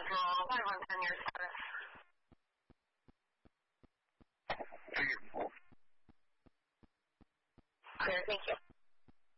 schedule, what one's on your status? Clear, thank you.